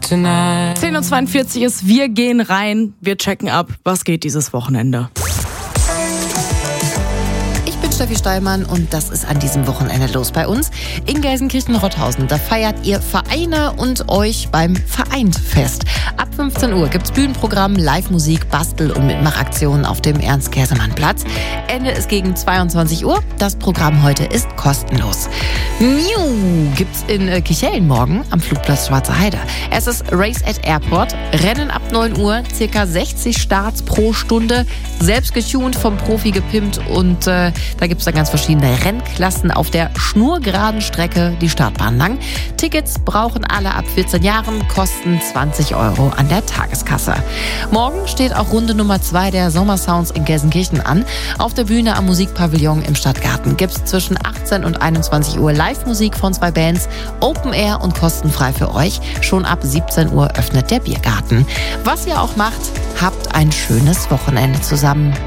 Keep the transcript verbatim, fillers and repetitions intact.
zehn Uhr zweiundvierzig ist, wir gehen rein, wir checken ab, was geht dieses Wochenende. Ich bin Steffi Steilmann und das ist an diesem Wochenende los bei uns in Gelsenkirchen-Rothausen. Da feiert ihr Vereine und euch beim Vereint-Fest. Ab fünfzehn Uhr gibt's Bühnenprogramm, Live-Musik, Bastel- und Mitmachaktionen auf dem Ernst-Käsemann-Platz. Ende ist gegen zweiundzwanzig Uhr. Das Programm heute ist kostenlos. Miu gibt's in äh, Kichellen morgen am Flugplatz Schwarze Heide. Es ist Race at Airport. Rennen ab neun Uhr, circa sechzig Starts pro Stunde. Selbst getuned, vom Profi gepimpt und äh, da gibt's dann ganz verschiedene Rennklassen auf der schnurgeraden Strecke, die Startbahn lang. Tickets brauchen alle ab vierzehn Jahren, kosten zwanzig Euro an der Tageskasse. Morgen steht auch Runde Nummer zwei der Sommersounds in Gelsenkirchen an. Auf der Bühne am Musikpavillon im Stadtgarten gibt's zwischen achtzehn und einundzwanzig Uhr Live-Musik von zwei Bands, Open Air und kostenfrei für euch. Schon ab siebzehn Uhr öffnet der Biergarten. Was ihr auch macht, habt ein schönes Wochenende zusammen.